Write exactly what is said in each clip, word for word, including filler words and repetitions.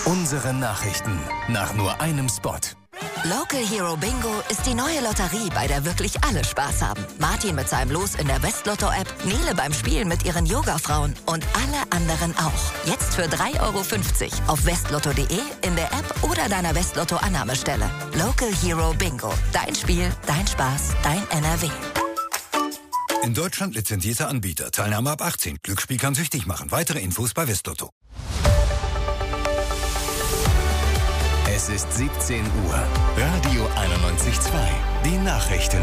Unsere Nachrichten nach nur einem Spot. Local Hero Bingo ist die neue Lotterie, bei der wirklich alle Spaß haben. Martin mit seinem Los in der Westlotto-App, Nele beim Spielen mit ihren Yoga-Frauen und alle anderen auch. Jetzt für drei Euro fünfzig auf westlotto punkt de, in der App oder deiner Westlotto-Annahmestelle. Local Hero Bingo. Dein Spiel, dein Spaß, dein N R W. In Deutschland lizenzierter Anbieter. Teilnahme ab achtzehn. Glücksspiel kann süchtig machen. Weitere Infos bei Westlotto. Es ist siebzehn Uhr. Radio einundneunzig Komma zwei. Die Nachrichten.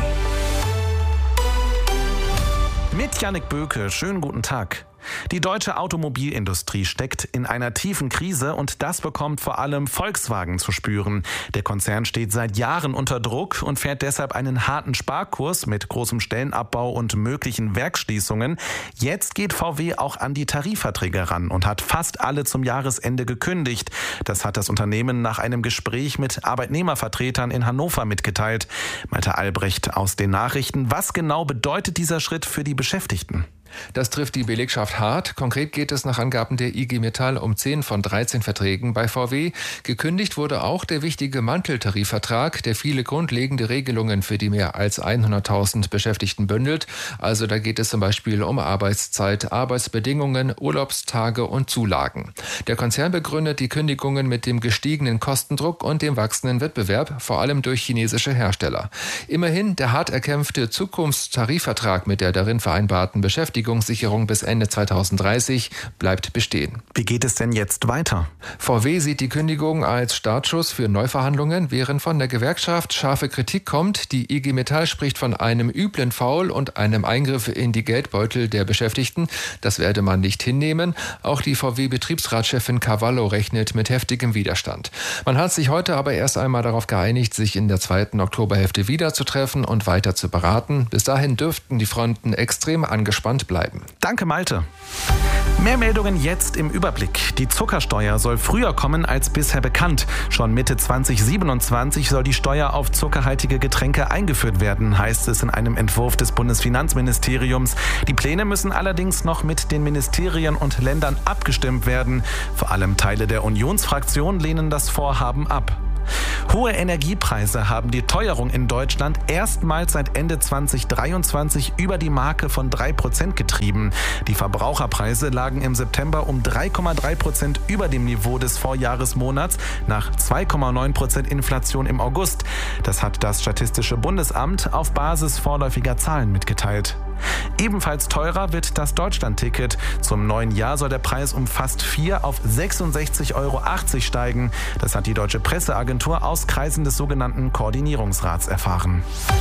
Mit Jannik Böke, schönen guten Tag. Die deutsche Automobilindustrie steckt in einer tiefen Krise und das bekommt vor allem Volkswagen zu spüren. Der Konzern steht seit Jahren unter Druck und fährt deshalb einen harten Sparkurs mit großem Stellenabbau und möglichen Werksschließungen. Jetzt geht V W auch an die Tarifverträge ran und hat fast alle zum Jahresende gekündigt. Das hat das Unternehmen nach einem Gespräch mit Arbeitnehmervertretern in Hannover mitgeteilt. Malte Albrecht aus den Nachrichten. Was genau bedeutet dieser Schritt für die Beschäftigten? Das trifft die Belegschaft hart. Konkret geht es nach Angaben der I G Metall um zehn von dreizehn Verträgen bei V W. Gekündigt wurde auch der wichtige Manteltarifvertrag, der viele grundlegende Regelungen für die mehr als hunderttausend Beschäftigten bündelt. Also da geht es zum Beispiel um Arbeitszeit, Arbeitsbedingungen, Urlaubstage und Zulagen. Der Konzern begründet die Kündigungen mit dem gestiegenen Kostendruck und dem wachsenden Wettbewerb, vor allem durch chinesische Hersteller. Immerhin, der hart erkämpfte Zukunftstarifvertrag mit der darin vereinbarten Beschäftigung Sicherung bis Ende zweitausenddreißig bleibt bestehen. Wie geht es denn jetzt weiter? V W sieht die Kündigung als Startschuss für Neuverhandlungen, während von der Gewerkschaft scharfe Kritik kommt. Die I G Metall spricht von einem üblen Foul und einem Eingriff in die Geldbeutel der Beschäftigten. Das werde man nicht hinnehmen. Auch die V W-Betriebsratschefin Cavallo rechnet mit heftigem Widerstand. Man hat sich heute aber erst einmal darauf geeinigt, sich in der zweiten Oktoberhälfte wiederzutreffen und weiter zu beraten. Bis dahin dürften die Fronten extrem angespannt bleiben. Bleiben. Danke, Malte. Mehr Meldungen jetzt im Überblick. Die Zuckersteuer soll früher kommen als bisher bekannt. Schon Mitte zweitausendsiebenundzwanzig soll die Steuer auf zuckerhaltige Getränke eingeführt werden, heißt es in einem Entwurf des Bundesfinanzministeriums. Die Pläne müssen allerdings noch mit den Ministerien und Ländern abgestimmt werden. Vor allem Teile der Unionsfraktion lehnen das Vorhaben ab. Hohe Energiepreise haben die Teuerung in Deutschland erstmals seit Ende zweitausenddreiundzwanzig über die Marke von drei Prozent getrieben. Die Verbraucherpreise lagen im September um drei Komma drei Prozent über dem Niveau des Vorjahresmonats nach zwei Komma neun Prozent Inflation im August. Das hat das Statistische Bundesamt auf Basis vorläufiger Zahlen mitgeteilt. Ebenfalls teurer wird das Deutschland-Ticket. Zum neuen Jahr soll der Preis um fast vier auf sechsundsechzig Euro achtzig steigen. Das hat die Deutsche Presseagentur aus Kreisen des sogenannten Koordinierungsrats erfahren.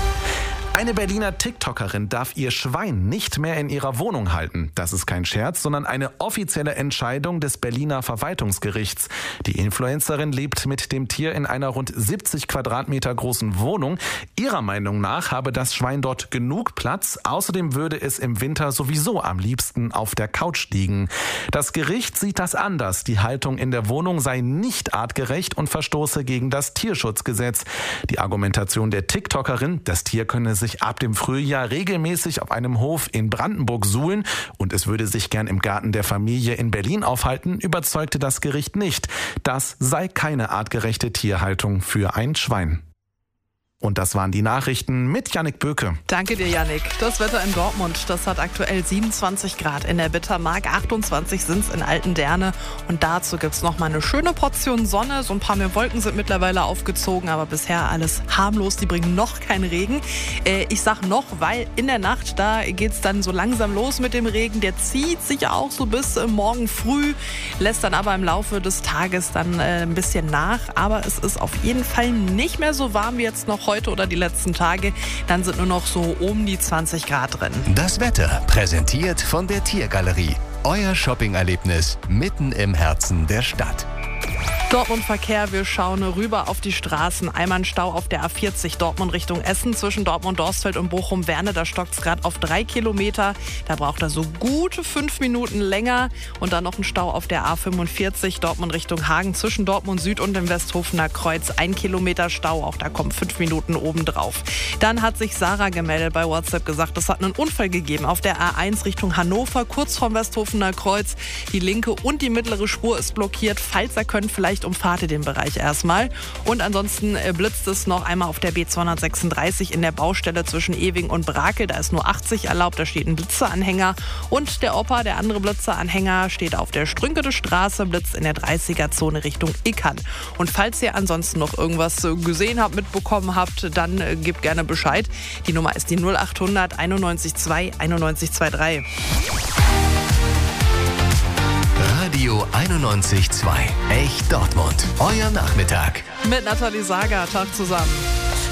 Eine Berliner TikTokerin darf ihr Schwein nicht mehr in ihrer Wohnung halten. Das ist kein Scherz, sondern eine offizielle Entscheidung des Berliner Verwaltungsgerichts. Die Influencerin lebt mit dem Tier in einer rund siebzig Quadratmeter großen Wohnung. Ihrer Meinung nach habe das Schwein dort genug Platz. Außerdem würde es im Winter sowieso am liebsten auf der Couch liegen. Das Gericht sieht das anders. Die Haltung in der Wohnung sei nicht artgerecht und verstoße gegen das Tierschutzgesetz. Die Argumentation der TikTokerin, das Tier könne sich ab dem Frühjahr regelmäßig auf einem Hof in Brandenburg suhlen und es würde sich gern im Garten der Familie in Berlin aufhalten, überzeugte das Gericht nicht. Das sei keine artgerechte Tierhaltung für ein Schwein. Und das waren die Nachrichten mit Jannik Böke. Danke dir, Jannik. Das Wetter in Dortmund, das hat aktuell siebenundzwanzig Grad in der Bittermark, achtundzwanzig sind es in Altenderne. Und dazu gibt es noch mal eine schöne Portion Sonne. So ein paar mehr Wolken sind mittlerweile aufgezogen, aber bisher alles harmlos. Die bringen noch keinen Regen. Äh, ich sag noch, weil in der Nacht, da geht es dann so langsam los mit dem Regen. Der zieht sich auch so bis äh, morgen früh, lässt dann aber im Laufe des Tages dann äh, ein bisschen nach. Aber es ist auf jeden Fall nicht mehr so warm wie jetzt noch heute. heute oder die letzten Tage. Dann sind nur noch so um die zwanzig Grad drin. Das Wetter präsentiert von der Tiergalerie. Euer Shopping-Erlebnis mitten im Herzen der Stadt. Dortmund-Verkehr, wir schauen rüber auf die Straßen. Einmal ein Stau auf der A vierzig Dortmund Richtung Essen zwischen Dortmund-Dorsfeld und Bochum-Werne. Da stockt es gerade auf drei Kilometer. Da braucht er so gute fünf Minuten länger. Und dann noch ein Stau auf der A fünfundvierzig Dortmund Richtung Hagen zwischen Dortmund Süd und dem Westhofener Kreuz. Ein Kilometer Stau, auch da kommen fünf Minuten obendrauf. Dann hat sich Sarah gemeldet bei WhatsApp, gesagt, es hat einen Unfall gegeben auf der A eins Richtung Hannover, kurz vorm Westhofener Kreuz. Die linke und die mittlere Spur ist blockiert. Falls er könnt, vielleicht Vielleicht umfahrt ihr den Bereich erstmal. Und ansonsten blitzt es noch einmal auf der B zweihundertsechsunddreißig in der Baustelle zwischen Ewing und Brakel. Da ist nur achtzig erlaubt, da steht ein Blitzeranhänger. Und der Opa, der andere Blitzeranhänger, steht auf der Strünkede Straße, blitzt in der dreißiger-Zone Richtung Ickern. Und falls ihr ansonsten noch irgendwas gesehen habt, mitbekommen habt, dann äh, gebt gerne Bescheid. Die Nummer ist die null achthundert einundneunzig zwei einundneunzig dreiundzwanzig. Radio einundneunzig Komma zwei. Echt Dortmund. Euer Nachmittag. Mit Nathalie Sager. Tag zusammen.